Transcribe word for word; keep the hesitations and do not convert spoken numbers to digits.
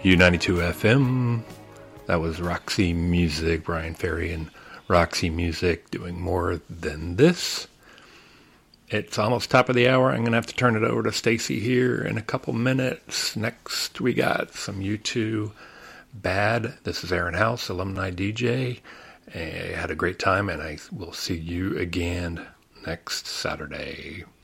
U ninety-two F M. That was Roxy Music, Brian Ferry and Roxy Music doing More Than This. It's almost top of the hour. I'm going to have to turn it over to Stacy here in a couple minutes. Next, we got some U two Bad. This is Aaron House, alumni D J. I had a great time, and I will see you again next Saturday.